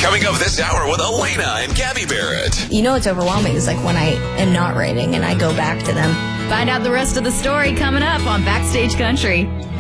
Coming up this hour with Elena and Gabby Barrett. You know it's overwhelming. It's like when I am not writing and I go back to them. Find out the rest of the story coming up on Backstage Country.